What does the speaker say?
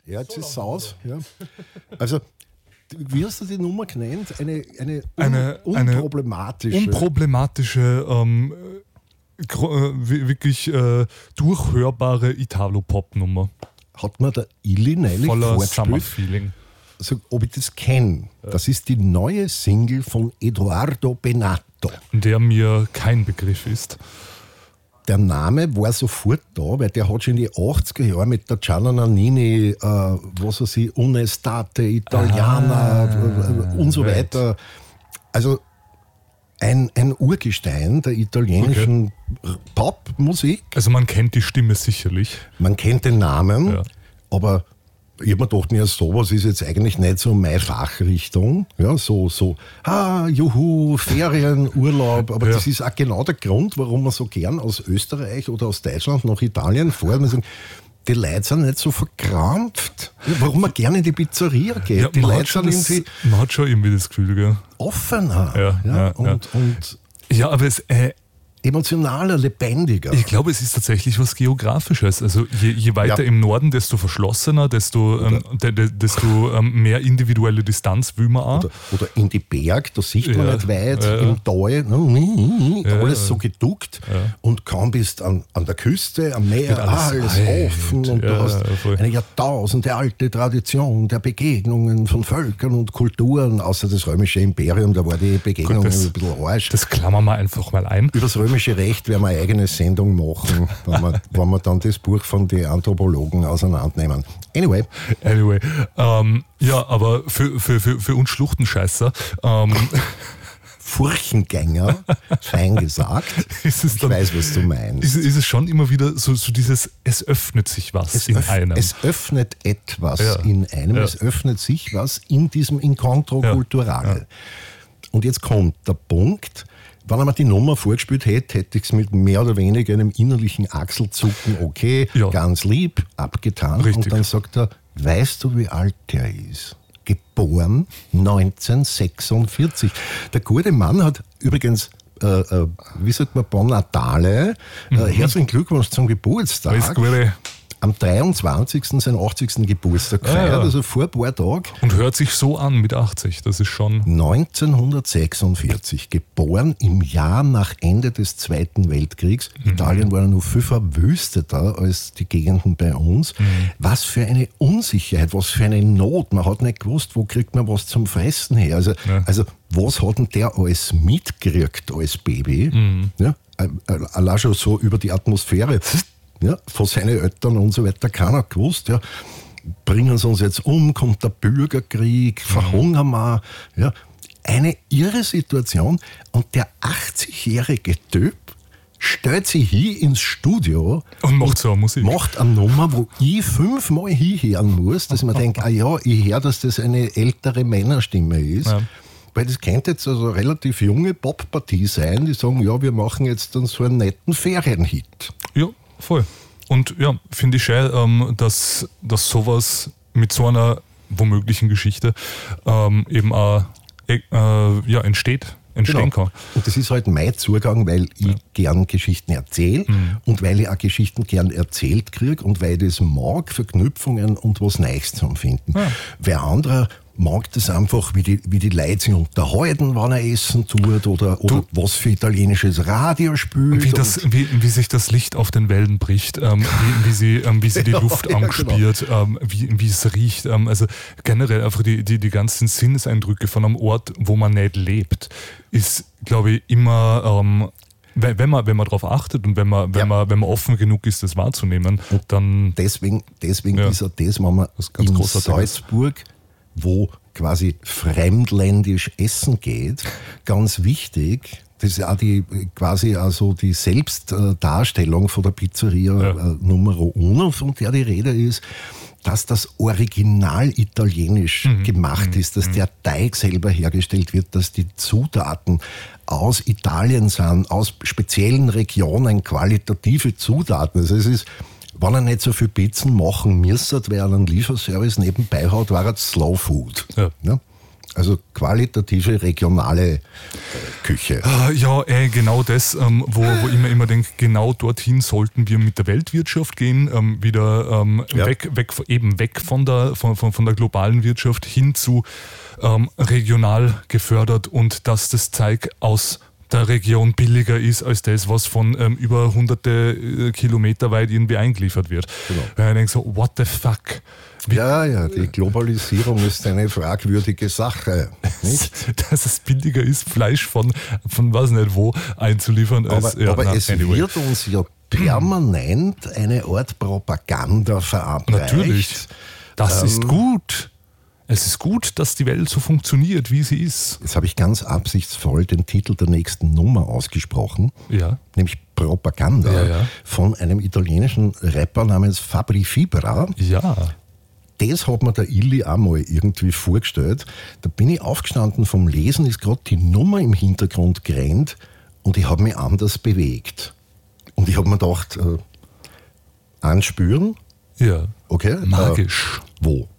Ja, jetzt ist es aus. Ja. Also, wie hast du die Nummer genannt? Eine unproblematische. Unproblematische, wirklich durchhörbare Italo-Pop-Nummer. Hat mir der Illy neulich voller vorgespielt, Summer-Feeling. also, ob ich das kenne. Das ist die neue Single von Edoardo Bennato. Der mir kein Begriff ist. Der Name war sofort da, weil der hat schon in die 80er Jahre mit der Gianna Nannini, was weiß ich, Unestate, Italiana und so weiter. Also ein Urgestein der italienischen Popmusik. Also man kennt die Stimme sicherlich. Man kennt den Namen, Ja. aber ich habe mir gedacht, ja, sowas ist jetzt eigentlich nicht so meine Fachrichtung. Ja, so, juhu, Ferien, Urlaub. Aber Ja. das ist auch genau der Grund, warum man so gern aus Österreich oder aus Deutschland nach Italien fährt. Man sagt, die Leute sind nicht so verkrampft. Ja, warum man gerne in die Pizzeria geht. Ja, die man, Leute hat schon sind das, irgendwie man hat schon irgendwie das Gefühl, gell? offener. Ja. Und Ja, aber es, emotionaler, lebendiger. ich glaube, es ist tatsächlich was Geografisches. Also je weiter im Norden, desto verschlossener, desto mehr individuelle Distanz will man auch. Oder in die Berg, da sieht man Ja, nicht weit, ja. im Tal, alles so geduckt und kaum bist an der Küste, am Meer, Wird alles alles weit. offen und du hast voll. eine Jahrtausende alte Tradition der Begegnungen von Völkern und Kulturen, außer das römische Imperium, da war die Begegnung Gut, ein bisschen Arsch. Das klammern wir einfach mal ein. Über das römische Recht werden wir eine eigene Sendung machen, wenn wir dann das Buch von den Anthropologen auseinandernehmen. Anyway. Ja, aber für uns Schluchtenscheißer Furchengänger, fein gesagt. ist es Ich dann, weiß, was du meinst. ist es schon immer wieder so dieses, es öffnet sich was in einem. Es öffnet etwas Ja. in einem, Ja. es öffnet sich was in diesem Incontro Culturale. Und jetzt kommt der Punkt, wenn er mir die Nummer vorgespielt hätte, hätte ich es mit mehr oder weniger einem innerlichen Achselzucken, okay, Ja. ganz lieb, abgetan. Richtig. Und dann sagt er, weißt du, wie alt der ist? Geboren 1946. Der gute Mann hat übrigens, wie sagt man, Bon Natale, herzlichen Glückwunsch zum Geburtstag. Alles Gute. Am 23. seinen 80. Geburtstag gefeiert, ja. also vor ein paar Tagen. Und hört sich so an mit 80. Das ist schon. 1946, geboren im Jahr nach Ende des Zweiten Weltkriegs. Italien war ja noch viel verwüsteter als die Gegenden bei uns. Was für eine Unsicherheit, was für eine Not. Man hat nicht gewusst, wo kriegt man was zum Fressen her. Also was hat denn der alles mitgekriegt als Baby? Ja, allein schon so über die Atmosphäre. Ja, von seinen Eltern und so weiter, keiner gewusst. Ja. Bringen sie uns jetzt um, kommt der Bürgerkrieg, verhungern wir. Ja. Eine irre Situation. Und der 80-jährige Typ stellt sich hier ins Studio Und macht so eine Musik. macht eine Nummer, wo ich 5-mal hinhören muss, dass ich mir denke, ich höre, dass das eine ältere Männerstimme ist. Ja. Weil das könnte jetzt also eine relativ junge Poppartie sein, die sagen, ja, wir machen jetzt dann so einen netten Ferienhit. Ja, voll. Und ja, finde ich schön, dass sowas mit so einer womöglichen Geschichte eben auch entstehen kann. Und das ist halt mein Zugang, weil ich gern Geschichten erzähle und weil ich auch Geschichten gern erzählt kriege und weil ich das mag, Verknüpfungen und was Neues zu empfinden. Ja. Wer anderer mag das einfach, wie die Leute sich unterhalten, wenn er essen tut oder was für italienisches Radio spielt. Wie sich das Licht auf den Wellen bricht, wie sie die Luft anspürt, wie es riecht. Also generell einfach die ganzen Sinneseindrücke von einem Ort, wo man nicht lebt, ist, glaube ich, immer... Wenn man darauf achtet und wenn man offen genug ist, das wahrzunehmen, dann... Deswegen ist ja das, wenn man Das ist ganz in großartig. Salzburg, wo quasi fremdländisch essen geht, ganz wichtig. Das ist auch die Selbstdarstellung von der Pizzeria Numero Uno, von der die Rede ist, dass das Original italienisch gemacht ist, dass der Teig selber hergestellt wird, dass die Zutaten aus Italien sind, aus speziellen Regionen, qualitative Zutaten. Also es ist, wenn er nicht so viel Pizzen machen müsste, weil er einen Lieferservice nebenbei hat, war es Slow Food. Ja. Ja? Also qualitative regionale Küche. Ja, genau das, wo ich mir immer denke, genau dorthin sollten wir mit der Weltwirtschaft gehen, wieder weg von der globalen Wirtschaft hin zu regional gefördert und dass das Zeug aus der Region billiger ist als das, was von über hunderte Kilometer weit irgendwie eingeliefert wird. Genau. Ich denke so, what the fuck? Ja, die Globalisierung ist eine fragwürdige Sache. Nicht? Dass es billiger ist, Fleisch von weiß nicht wo einzuliefern. Aber es wird uns ja permanent eine Art Propaganda verabreicht. Natürlich, das ist gut. Es ist gut, dass die Welt so funktioniert, wie sie ist. Jetzt habe ich ganz absichtsvoll den Titel der nächsten Nummer ausgesprochen, nämlich Propaganda, von einem italienischen Rapper namens Fabri Fibra. Ja. Das hat mir der Illy auch mal irgendwie vorgestellt. Da bin ich aufgestanden vom Lesen, ist gerade die Nummer im Hintergrund gerannt und ich habe mich anders bewegt. Und ich habe mir gedacht, anspüren. Ja. Okay. Magisch. Wo?